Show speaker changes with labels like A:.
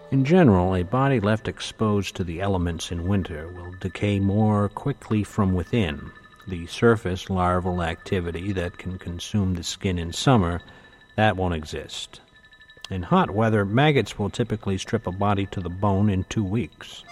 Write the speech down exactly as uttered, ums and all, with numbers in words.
A: In general, a body left exposed to the elements in winter will decay more quickly from within. The surface larval activity that can consume the skin in summer, that won't exist. In hot weather, maggots will typically strip a body to the bone in two weeks.